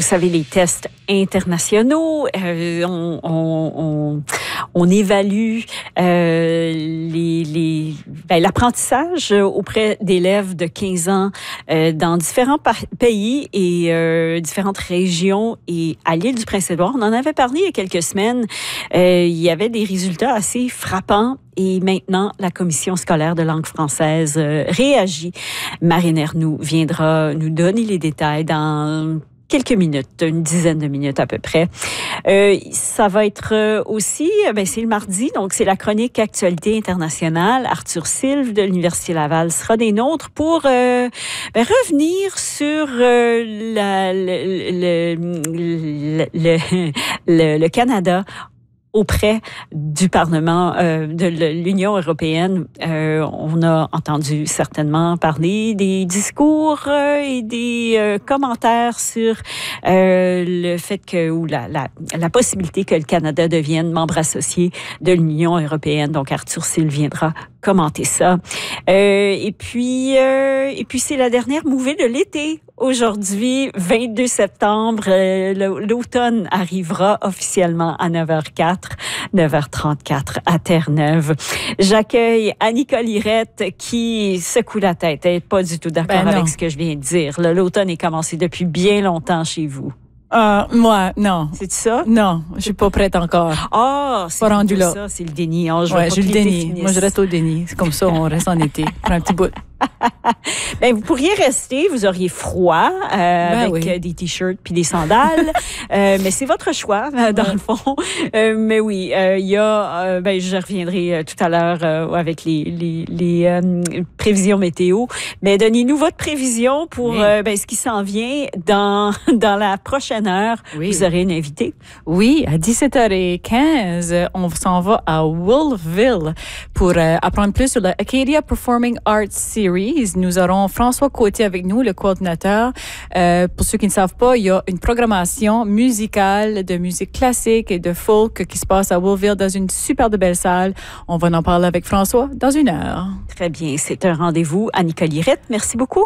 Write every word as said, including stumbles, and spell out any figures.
savez, les tests internationaux, euh, on, on, on, on évalue euh, les, les, ben, l'apprentissage auprès d'élèves de quinze ans euh, dans différents par- pays et euh, différentes régions. Et à l'île du Prince-Édouard, on en avait parlé il y a quelques semaines, euh, il y avait des résultats assez frappants. Et maintenant, la Commission scolaire de langue française euh, réagit. Marine Ernoult viendra nous donner les détails dans quelques minutes, une dizaine de minutes à peu près. Euh, ça va être euh, aussi, ben c'est le mardi, donc c'est la chronique Actualité internationale. Arthur Silve de l'Université Laval sera des nôtres pour euh, ben, revenir sur euh, la, le, le, le, le, le, le Canada auprès du Parlement euh, de l'Union européenne. Euh, on a entendu certainement parler des discours euh, et des euh, commentaires sur euh, le fait que, ou la, la, la possibilité que le Canada devienne membre associé de l'Union européenne. Donc, Arthur Silve viendra commenter ça. Euh, et puis, euh, et puis c'est la dernière mouvée de l'été. Aujourd'hui, vingt-deux septembre, euh, l'automne arrivera officiellement à neuf heures quatre, neuf heures trente-quatre à Terre-Neuve. J'accueille Annie-Nicole Irette qui secoue la tête. Elle n'est pas du tout d'accord ben avec ce que je viens de dire. Là, l'automne est commencé depuis bien longtemps chez vous. Euh, moi, non. C'est ça? Non, je suis pas prête encore. Ah, oh, c'est pas rendu là. Ça, c'est le déni. Oh, je ouais, j'ai le déni. Finisse. Moi, je reste au déni. C'est comme ça, on reste en été. Prends un petit bout. Ben, vous pourriez rester, vous auriez froid euh, ben avec oui. des t-shirts puis des sandales, euh, mais c'est votre choix dans ouais. le fond. Euh, mais oui, il euh, y a, euh, ben je reviendrai euh, tout à l'heure euh, avec les les, les euh, prévisions météo. Mais donnez-nous votre prévision pour oui. euh, ben ce qui s'en vient dans dans la prochaine heure. Oui. Vous aurez une invitée. Oui, à dix-sept heures quinze, on s'en va à Wolfville pour euh, apprendre plus sur la Acadia Performing Arts Series. Nous aurons François Côtier avec nous, le coordinateur. Euh, pour ceux qui ne savent pas, il y a une programmation musicale de musique classique et de folk qui se passe à Wolfville dans une super de belle salle. On va en parler avec François dans une heure. Très bien, c'est un rendez-vous. Annie-Nicole Irette, merci beaucoup.